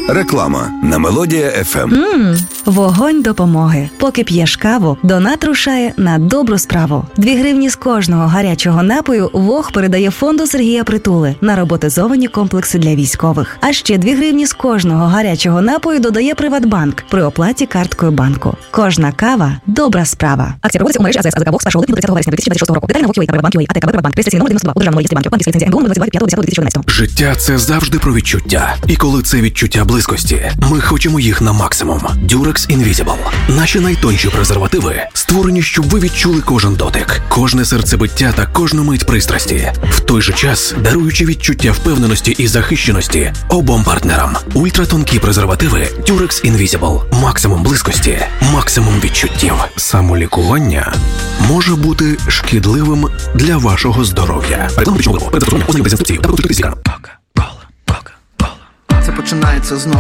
Реклама на Мелодія ФМ. Вогонь допомоги. Поки п'єш каву, донат рушає на добру справу. 2 гривні з кожного гарячого напою ВОГ передає фонду Сергія Притули на роботизовані комплекси для військових. А ще 2 гривні з кожного гарячого напою додає Приватбанк при оплаті карткою банку. Кожна кава – добра справа. Акція проводиться у мережі АЗС АЗК ВОГ з 1 липня до 30 вересня 2026 року. Деталі на ВОГ.UA та Приватбанк.UA, АТК Приватбанк, реєстраційний номер 92, у державному реєстрі банків, банківська ліцензія НБУ 025.10.2011. Життя – це завжди про відчуття. І коли це відчуття близькості, ми хочемо їх на максимум. Durex Invisible. Наші найтонші презервативи створені, щоб ви відчули кожен дотик, кожне серцебиття та кожну мить пристрасті. В той же час даруючи відчуття впевненості і захищеності обом партнерам. Ультратонкі презервативи Durex Invisible. Максимум близькості, максимум відчуттів. Самолікування може бути шкідливим для вашого здоров'я. Реклама медичного виробу. Перед застосуванням ознайомтесь з інструкцією та проконсультуйтесь з лікарем. Це починається знову.